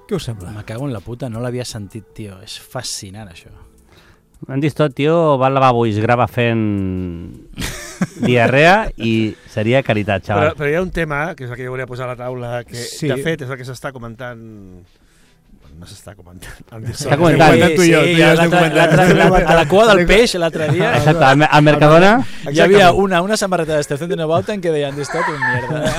Què us sembla? Me cago en la puta, no l'havia sentit, tio. És fascinant, això. Han dit tot, tio, va al lavabo i es grava fent diarrea i seria caritat, xaval. Però hi ha un tema, que és el que jo volia posar a la taula, que Sí. de fet és el que s'està comentant... No s'està comentant. S'està comentant. tu i jo, tu i jo estem comentant. A la cua del peix, l'altre dia, Exacte, al Mercadona... hi havia una samarreta d'Estación de Neubauta en què deien d'estat un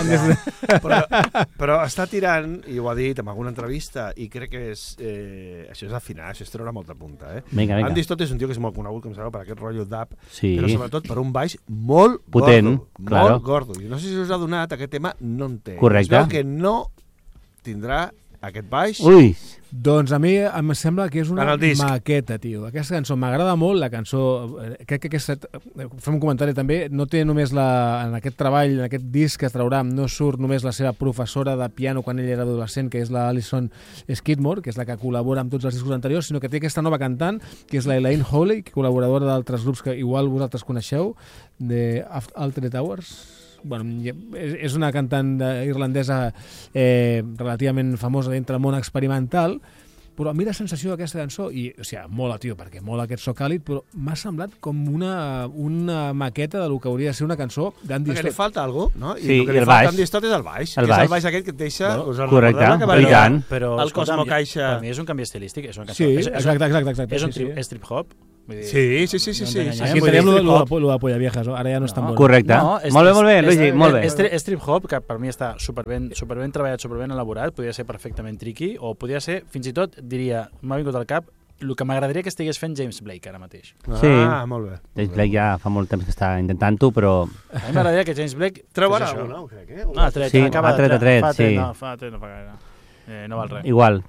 mierda. Però està tirant, i ho ha dit en alguna entrevista, i crec que és... això és afinar, això és treure molta punta. Vinga. Andy Stott és un tio que és molt conegut, com sabeu, per aquest rotllo d'app, Sí. però sobretot per un baix molt Potent, gordo. claro. Molt gordo. I no sé si us ha donat, aquest tema no en té. Correcte. Es veu que no tindrà aquest baix. Ui, Doncs a mi em sembla que és una En el disc. maqueta, tio. Aquesta cançó m'agrada molt, la cançó... Crec que aquesta... Fem un comentari també, no té només en aquest treball, en aquest disc que traurà, no surt només la seva professora de piano quan ell era adolescent, que és la Alison Skidmore, que és la que col·labora amb tots els discos anteriors, sinó que té aquesta nova cantant, que és la Elaine Hawley, col·laboradora d'altres grups que igual vosaltres coneixeu, de Altered Hours. Bueno, és una cantant irlandesa relativament famosa dintre del món experimental, però a mi la sensació d'aquesta cançó, i, o sigui, mola, tio, perquè mola aquest so càlid, però m'ha semblat com una maqueta del que hauria de ser una cançó d'Andy Perquè li Stott. falta alguna cosa, no? I Sí, el que i li el falta baix. a Andy Stott és el baix, El que és baix. el baix aquest que et deixa... Bueno, us en correcte, recordeu que va i dir tant. Però, el Cosmo Caixa... Per mi és un canvi estilístic, és una cançó. Sí, és exacte. És un sí. trip-hop. Sí. Aquí teníem lo de Polla Viejas, ara ja no és tan bo. correcte. Molt bé, Luigi, molt bé. És trip-hop, que per mi està superben treballat, superben elaborat, podria ser perfectament tricky, o podria ser, fins i tot, diria, m'ha vingut al cap, el que m'agradaria que estigués fent James Blake ara mateix. Sí. Molt bé. James Blake ja fa molt temps que està intentant-ho, però... A mi m'agradaria que James Blake Treu fes ara això. alguna, crec, Ah, ha tret, Sí, acaba ha tret, de ha tret, sí. No fa gaire. No val res. Igual.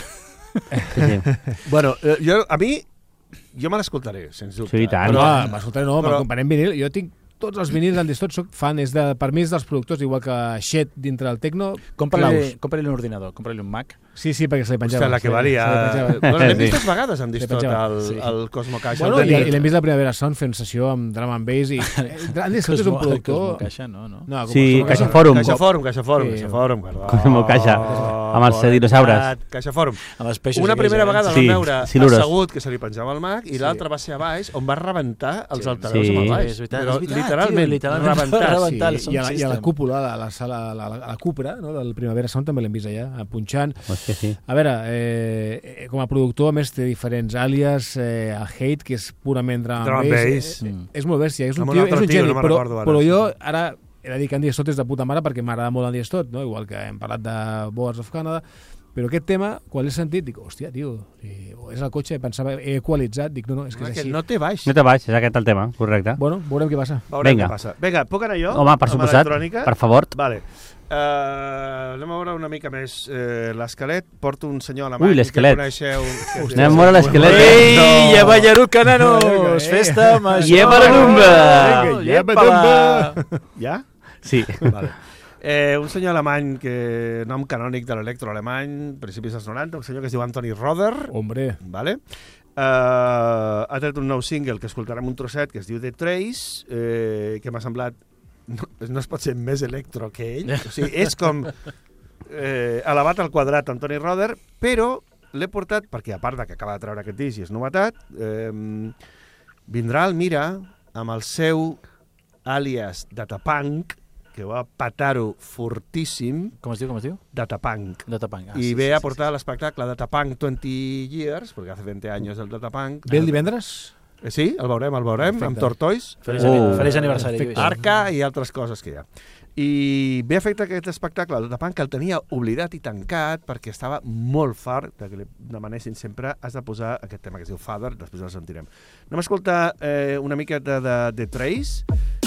Sí. Bueno, jo me l'escoltaré, sens dubte. Sí, i tant. Però, escolta, no, però- comparem vinil, jo tinc tots els vinils d'Andy Stott, soc fan, per mi és dels productors, igual que Shed dintre del techno, Compra-li un ordinador, compra-li un Mac. Sí, perquè se li penjava. Hòstia, la que valia... Se li penjava. Bueno, l'hem Sí. vist tres vegades amb Distot Sí. al Cosmo Caixa. Bueno, el i de nit. l'hem vist la Primavera Sound fent sessió amb drum and bass i Andy Stott és un productor... Caixa, no. No, Sí, com- Caixa Fòrum. Caixa Fòrum, Sí. perdó. Cosmo Caixa, amb els dinosaures. Caixa Fòrum. Amb els peixos Una aquells primera gegants. vegada Sí, vam veure silures. assegut que se li penjava el Mac i l'altra va ser a baix on va rebentar els altaveus Sí. amb el baix. És veritat, Però és veritat, literalment, tio, literalment rebentat. rebentat. Sí, i a la cúpula, a la sala, a la cúpula, no, del Primavera Sound també l'hem vist allà, punxant. Hòstia, sí. A veure, com a productor, a més, té diferents àlies, a Hate, que és purament drum Drum and and bass. bass. És molt bèstia, és un Amb un tio, altre és un tio, geni, no me'n recordo ara, però sí. jo ara he de dir que Andy Stott és de puta mare perquè m'agrada molt Andy Stott, no? Igual que hem parlat de Boards of Canada, però aquest tema, quan l'he sentit, dic, hòstia, tio, és el cotxe, pensava, he equalitzat, dic, no, és que és Que així. no té baix. No te baix, és aquest el tema, correcte. Bueno, veurem què passa. Veurem Vinga. què passa. Vinga, puc anar jo? Home, per amb suposat, electrònica? per favor. Vale. Anem a veure una mica més l'esquelet. Porto un senyor alemany Ui, l'esquelet. que coneixeu. Anem a veure l'esquelet. Ei, ja ballaruca, nanos! Festa major! Lleva la rumba! Lleva Ja? Sí. Vale. Un senyor alemany, nom canònic de l'electro alemany, principis dels 90, un senyor que es diu Anthony Roder, Hombre, vale? Ha tret un nou single que escoltarem un trosset que es diu The Trace, que m'ha semblat no es pot ser més electro que ell, o sigui, és com elevat al quadrat Anthony Roder, però l'he portat perquè a part de que acaba de treure aquest disc i és novetat, vindrà al Mira amb el seu àlies Datapunk, que va patar-ho fortíssim, Com es diu? Datapunk. Datapunk. I ve a portar l'espectacle Datapunk 20 Years, perquè hace 20 anys el Datapunk. ve el divendres? Sí, el veurem, Perfecte. amb Tortoise, Feliç aniversari. Lluís. Arca i altres coses que hi ha. I ve a fer aquest espectacle, el Datapunk, que el tenia oblidat i tancat perquè estava molt fart de que li demanessin sempre has de posar aquest tema que es diu Father, després el sentirem. Anem a escoltar una miqueta de Trace,